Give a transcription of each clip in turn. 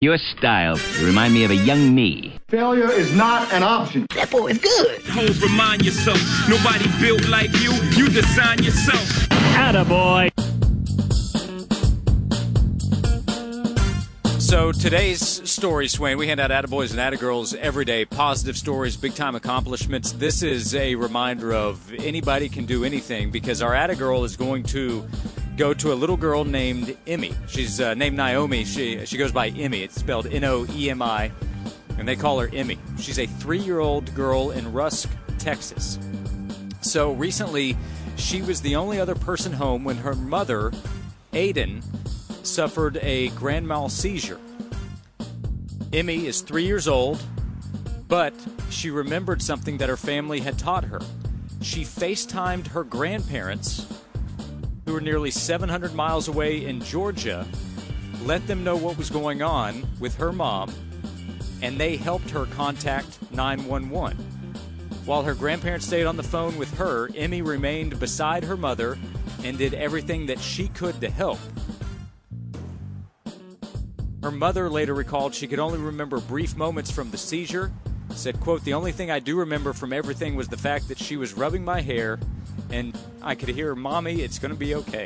Your style, you remind me of a young me. Failure is not an option. That boy is good. Holmes, remind yourself, nobody built like you. You design yourself. Attaboy. So today's story, Swain, we hand out attaboys and attagirls every day, positive stories, big-time accomplishments. This is a reminder of anybody can do anything, because our attagirl is going to go to a little girl named Emmy. She's named Naomi. She goes by Emmy. It's spelled Noemi, and they call her Emmy. She's a 3-year-old girl in Rusk, Texas. So recently, she was the only other person home when her mother, Aiden, suffered a grand mal seizure. Emmy is 3 years old, but she remembered something that her family had taught her. She FaceTimed her grandparents, who were nearly 700 miles away in Georgia, let them know what was going on with her mom, and they helped her contact 911. While her grandparents stayed on the phone with her, Emmy remained beside her mother and did everything that she could to help. Her mother later recalled she could only remember brief moments from the seizure. Said, quote, "The only thing I do remember from everything was the fact that she was rubbing my hair, and I could hear, 'Mommy, it's going to be okay.'"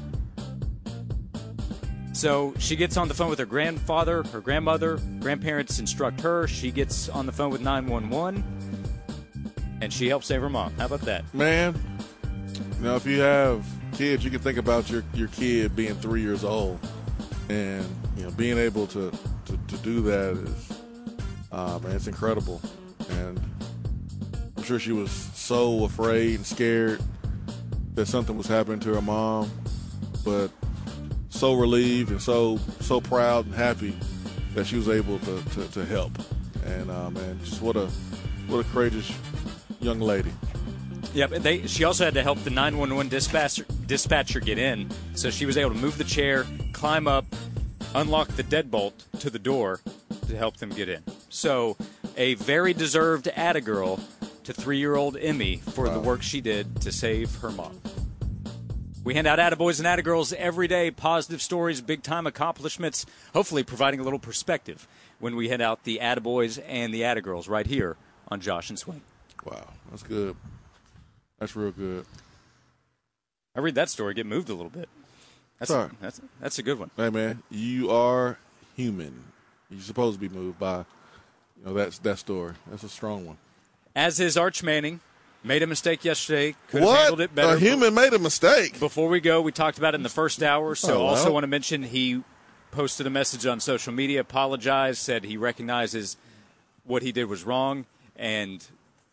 So she gets on the phone with her grandfather, her grandmother, grandparents instruct her. She gets on the phone with 911, and she helps save her mom. How about that? Man, you know, if you have kids, you can think about your kid being 3 years old. And, you know, being able to do that is, man, it's incredible. And I'm sure she was so afraid and scared that something was happening to her mom, but so relieved and so proud and happy that she was able to help. And, man, just what a courageous young lady. Yeah, but she also had to help the 911 dispatcher get in, so she was able to move the chair, climb up, unlock the deadbolt to the door to help them get in. So a very deserved attagirl to 3-year-old Emmy for the work she did to save her mom. We hand out attaboys and attagirls every day, positive stories, big-time accomplishments, hopefully providing a little perspective when we hand out the attaboys and the attagirls right here on Josh and Swain. Wow, that's good. That's real good. I read that story, get moved a little bit. That's a good one. Hey, man, you are human. You're supposed to be moved by, you know, that story. That's a strong one. As is Arch Manning. Made a mistake yesterday. Could have handled it better. A human made a mistake. Before we go, we talked about it in the first hour. So also want to mention he posted a message on social media, apologized, said he recognizes what he did was wrong, and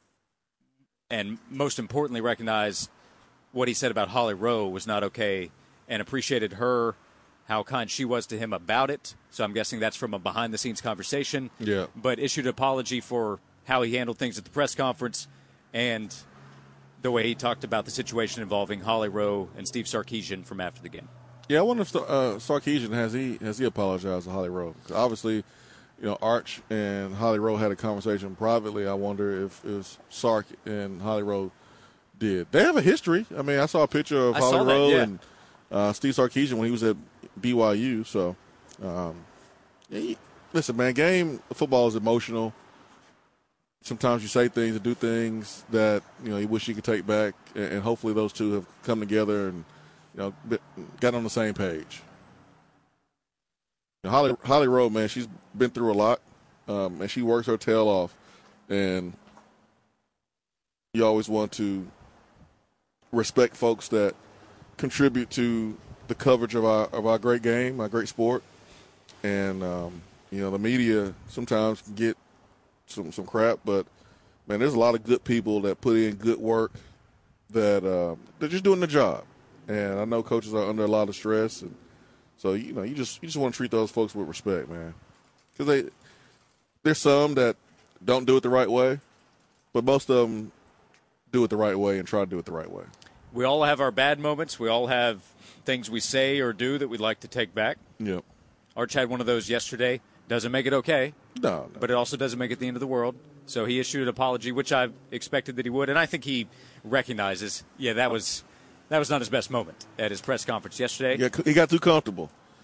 most importantly recognized what he said about Holly Rowe was not okay, and appreciated her, how kind she was to him about it. So I'm guessing that's from a behind-the-scenes conversation. Yeah. But issued an apology for how he handled things at the press conference and the way he talked about the situation involving Holly Rowe and Steve Sarkisian from after the game. Yeah, I wonder if Sarkisian has he apologized to Holly Rowe? Obviously, you know, Arch and Holly Rowe had a conversation privately. I wonder if Sark and Holly Rowe did. They have a history. I mean, I saw a picture of Holly Rowe and Steve Sarkisian when he was at BYU. So, listen, man, football is emotional. Sometimes you say things and do things that, you know, you wish you could take back, and hopefully those two have come together and, you know, got on the same page. You know, Holly Rowe, man, she's been through a lot, and she works her tail off, and you always want to respect folks that contribute to the coverage of our great game, our great sport, and you know, the media sometimes can get some crap, but man, there's a lot of good people that put in good work that they're just doing the job, and I know coaches are under a lot of stress, and so you know you just want to treat those folks with respect, man, because there's some that don't do it the right way, but most of them do it the right way and try to do it the right way. We all have our bad moments. We all have things we say or do that we'd like to take back. Yep. Arch had one of those yesterday. Doesn't make it okay. No. But it also doesn't make it the end of the world. So he issued an apology, which I expected that he would. And I think he recognizes, that was not his best moment at his press conference yesterday. Yeah, he got too comfortable.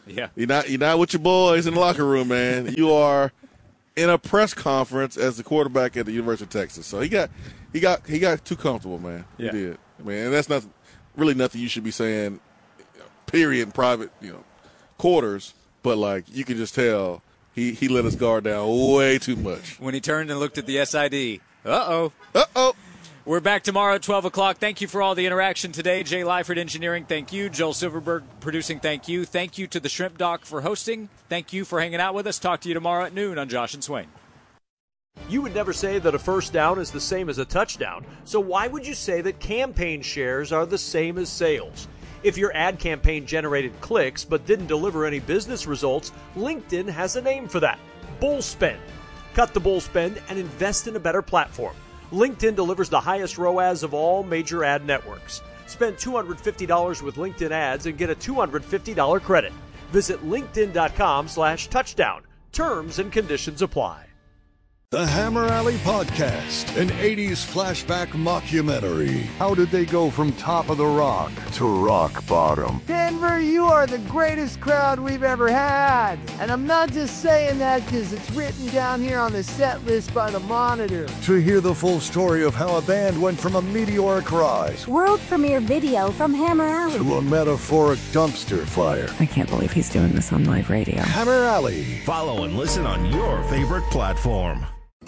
Yeah. You're not with your boys in the locker room, man. You are in a press conference as the quarterback at the University of Texas. So he got too comfortable, man. Yeah. He did. I mean, and that's nothing you should be saying, period, in private, quarters. But like you can just tell he let his guard down way too much. When he turned and looked at the SID, uh-oh. We're back tomorrow at 12 o'clock. Thank you for all the interaction today. Jay Lyford, engineering, thank you. Joel Silverberg, producing, thank you. Thank you to the Shrimp Doc for hosting. Thank you for hanging out with us. Talk to you tomorrow at noon on Josh and Swain. You would never say that a first down is the same as a touchdown, so why would you say that campaign shares are the same as sales? If your ad campaign generated clicks but didn't deliver any business results, LinkedIn has a name for that: bull spend. Cut the bull spend and invest in a better platform. LinkedIn delivers the highest ROAS of all major ad networks. Spend $250 with LinkedIn ads and get a $250 credit. Visit linkedin.com/touchdown. Terms and conditions apply. The Hammer Alley Podcast, an 80s flashback mockumentary. How did they go from top of the rock to rock bottom? Denver, you are the greatest crowd we've ever had. And I'm not just saying that because it's written down here on the set list by the Monitor. To hear the full story of how a band went from a meteoric rise, world premiere video from Hammer Alley, to a metaphoric dumpster fire. I can't believe he's doing this on live radio. Hammer Alley. Follow and listen on your favorite platform.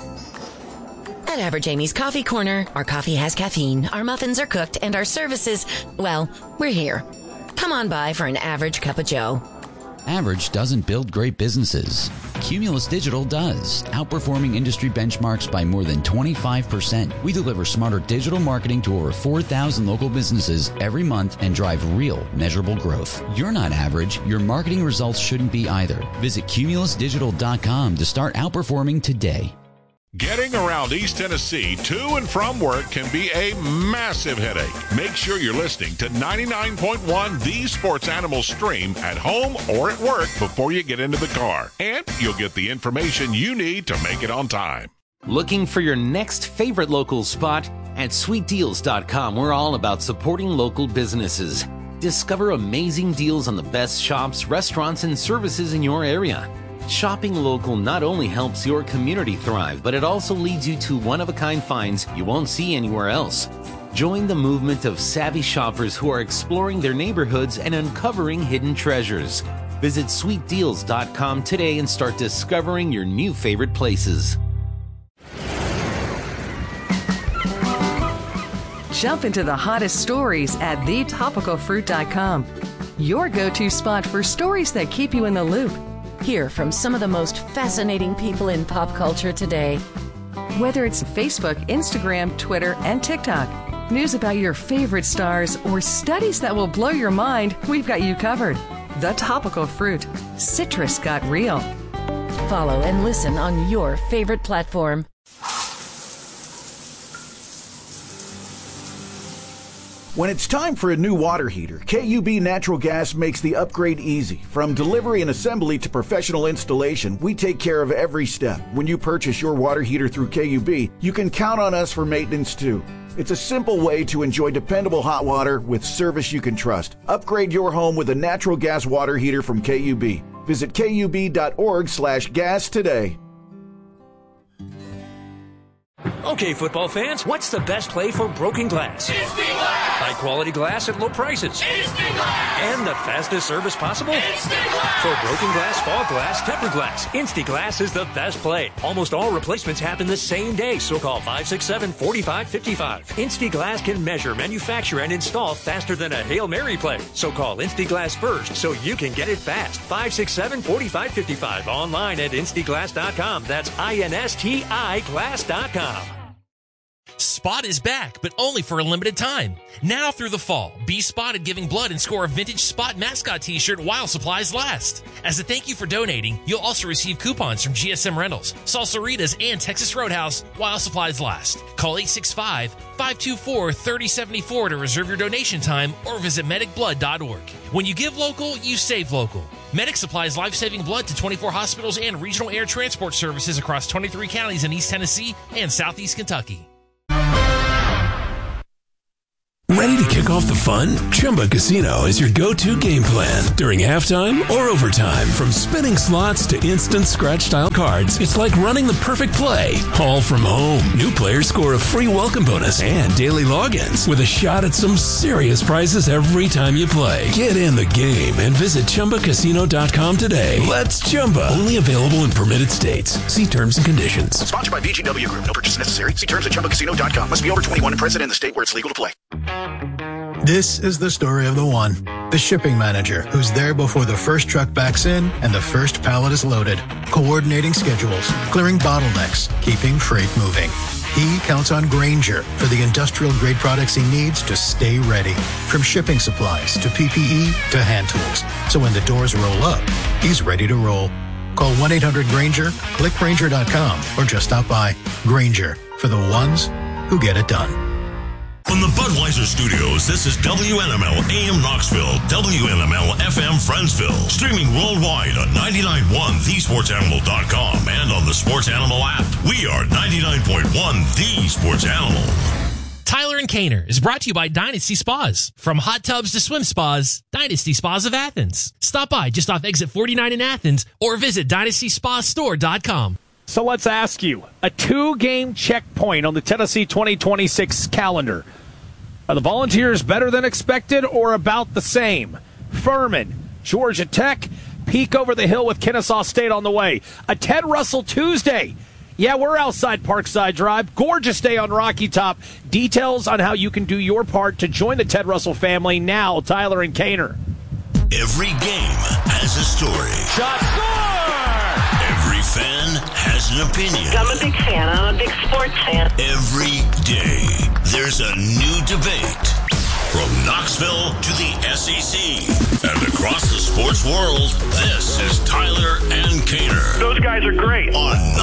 At Average Amy's Coffee Corner, our coffee has caffeine, our muffins are cooked, and our services, well, we're here. Come on by for an average cup of joe. Average doesn't build great businesses. Cumulus Digital does, outperforming industry benchmarks by more than 25%. We deliver smarter digital marketing to over 4,000 local businesses every month and drive real, measurable growth. You're not average. Your marketing results shouldn't be either. Visit cumulusdigital.com to start outperforming today. Getting around East Tennessee to and from work can be a massive headache. Make sure you're listening to 99.1 The Sports Animal Stream at home or at work before you get into the car. And you'll get the information you need to make it on time. Looking for your next favorite local spot? At sweetdeals.com, we're all about supporting local businesses. Discover amazing deals on the best shops, restaurants, and services in your area. Shopping local not only helps your community thrive, but it also leads you to one-of-a-kind finds you won't see anywhere else. Join the movement of savvy shoppers who are exploring their neighborhoods and uncovering hidden treasures. Visit sweetdeals.com today and start discovering your new favorite places. Jump into the hottest stories at thetopicalfruit.com. Your go-to spot for stories that keep you in the loop. Hear from some of the most fascinating people in pop culture today. Whether it's Facebook, Instagram, Twitter, and TikTok, news about your favorite stars, or studies that will blow your mind, we've got you covered. The Topical Fruit. Citrus got real. Follow and listen on your favorite platform. When it's time for a new water heater, KUB Natural Gas makes the upgrade easy. From delivery and assembly to professional installation, we take care of every step. When you purchase your water heater through KUB, you can count on us for maintenance too. It's a simple way to enjoy dependable hot water with service you can trust. Upgrade your home with a natural gas water heater from KUB. Visit KUB.org/gas today. Okay, football fans, what's the best play for broken glass? Instant Glass! High quality glass at low prices. Instant Glass! And the fastest service possible? Instant Glass! For broken glass, fall glass, tempered glass, Instant Glass is the best play. Almost all replacements happen the same day, so call 567-4555. Instant Glass can measure, manufacture, and install faster than a Hail Mary play. So call Instant Glass first so you can get it fast. 567-4555. Online at instaglass.com. That's INSTI glass.com. Spot is back, but only for a limited time. Now through the fall, be spotted giving blood and score a vintage Spot mascot t-shirt while supplies last. As a thank you for donating, you'll also receive coupons from GSM Rentals, Salsaritas, and Texas Roadhouse while supplies last. Call 865-524-3074 to reserve your donation time or visit medicblood.org. When you give local, you save local. Medic supplies life-saving blood to 24 hospitals and regional air transport services across 23 counties in East Tennessee and Southeast Kentucky. Ready to kick knock off the fun? Chumba Casino is your go-to game plan during halftime or overtime. From spinning slots to instant scratch-style cards, it's like running the perfect play, all from home. New players score a free welcome bonus and daily logins with a shot at some serious prizes every time you play. Get in the game and visit ChumbaCasino.com today. Let's Chumba. Only available in permitted states. See terms and conditions. Sponsored by VGW Group. No purchase necessary. See terms at ChumbaCasino.com. Must be over 21 and present in the state where it's legal to play. This is the story of the one, the shipping manager, who's there before the first truck backs in and the first pallet is loaded, coordinating schedules, clearing bottlenecks, keeping freight moving. He counts on Grainger for the industrial-grade products he needs to stay ready, from shipping supplies to PPE to hand tools. So when the doors roll up, he's ready to roll. Call 1-800-GRAINGER, click Grainger.com, or just stop by. Grainger, for the ones who get it done. From the Budweiser Studios, this is WNML AM Knoxville, WNML FM Friendsville. Streaming worldwide on 99.1thesportsanimal.com and on the Sports Animal app. We are 99.1 The Sports Animal. Tyler and Kaner is brought to you by Dynasty Spas. From hot tubs to swim spas, Dynasty Spas of Athens. Stop by just off exit 49 in Athens or visit DynastySpaStore.com. So let's ask you, a 2-game checkpoint on the Tennessee 2026 calendar. Are the Volunteers better than expected or about the same? Furman, Georgia Tech, peek over the hill with Kennesaw State on the way. A Ted Russell Tuesday. Yeah, we're outside Parkside Drive. Gorgeous day on Rocky Top. Details on how you can do your part to join the Ted Russell family now. Tyler and Kaner. Every game has a story. Shot, score! Every fan has an opinion. I'm a big fan. I'm a big sports fan. Every day, there's a new debate. From Knoxville to the SEC and across the sports world, this is Tyler and Kaner. Those guys are great. On